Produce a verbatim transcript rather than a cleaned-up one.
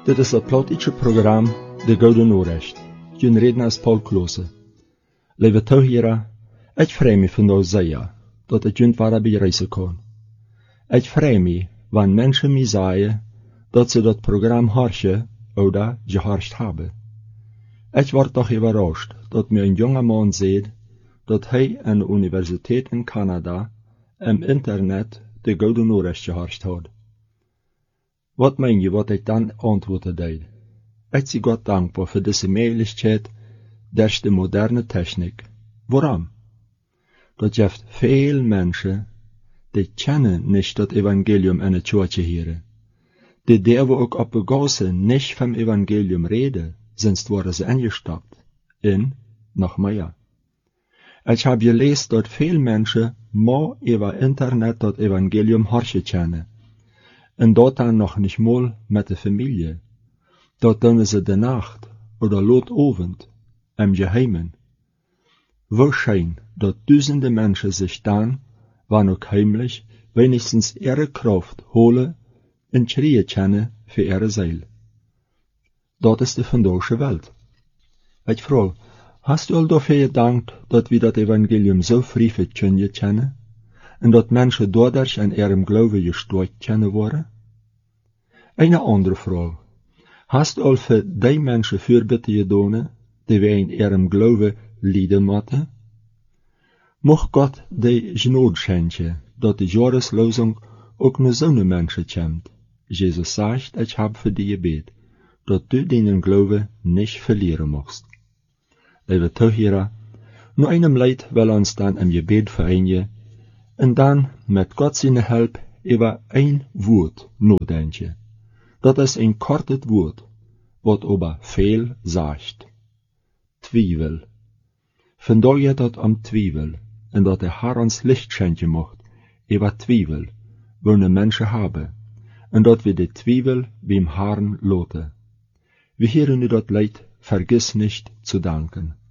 Dit is het Plattdeutsche programma De Gouden Noorrecht. Jullie reden als Paul Klose. Lieve toehoorders, ik vrij me vandaag zeer dat ik jullie waar bereizen kan. Ik vrij me, wanneer mensen mij zeggen dat ze dat programma harsje of geharscht hebben. Ik word toch überrascht dat mir een jonge man zegt dat hij aan de universiteit in Canada im internet de Gouden Noorrecht geharscht had. Wat meen je wat ik dan antwoorden deed? Ik zie God dankbaar voor deze mogelijkheid durch de moderne techniek. Waarom? Dat heeft veel mensen, die kennen niet dat evangelium in het Kirche hier. Die derven ook op de Gasse niet vom evangelium reden, sonst waren ze ingestapt. En, nog meer. Ik heb gelezen dat veel mensen maar over internet dat evangelium harsje kennen. En dat dan nog niet mal met de familie. Dat doen ze de nacht oder laatavond im Geheimen. Wo schijn dat duizenden mensen zich dan, wann ook heimlich, wenigstens ihre Kraft holen en schreien kennen für ihre Seele. Dat is de vandaagse Welt. Ich frage, hast du al dafür gedankt, dat wir das Evangelium so friefig können kennen? En dat mensen dadurch an ihrem Glauben gestärkt kennen worden? Eine andere Frage. Hast du al für die Menschen Fürbitte gedaan, die wir in ihrem Glauben leiden moeten? Mocht Gott die Gnade schenken, dat die Jahreslosung auch nur so eine Menschen kommt. Jesus sagt, ich hab für die gebet, dat du deinen Glauben nicht verlieren musst. Lieve toehoorders, nur einem Leid will uns dann im Gebet vereinigen, und dann mit Gott seine Hilfe über ein Wort nachdenken. Dat is ein kortes Wort, wat aber viel sagt. Twiebel. Vandaag geht het om Twiebel, en dat der Herr uns Licht schenken mocht, über Twiebel, wo ne Menschen haben, en dat wir die Twiebel beim Herrn loten. Wir hören nu dat Leid, vergiss nicht zu danken.